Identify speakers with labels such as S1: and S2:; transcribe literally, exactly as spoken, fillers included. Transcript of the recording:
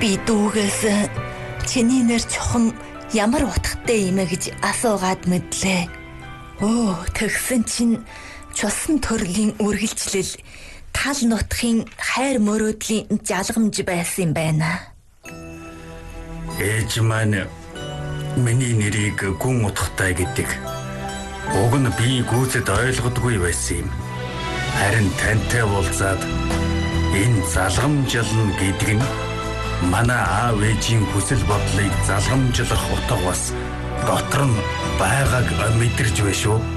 S1: Би дүүгээс чиний нэр чухам ямар утгатай юм гэж асуугаад мэдлээ. Оо, тэгсэн чинь чулсан төрлийн үргэлжлэл тал нутгийн хайр мөрөөдлийн жалгамж байсан юм байна.
S2: Ээж маань миний нэрийг гүн утгатай гэдэг. Уг нь би гүйцэд ойлгодгүй байсан юм. Харин тантай уулзаад энэ залгамжлна гэдэг нь манай аав ээжийн хүсэл бодлыг залгамжлах утга бас дотор нь байгааг мэдэрч байна шүү.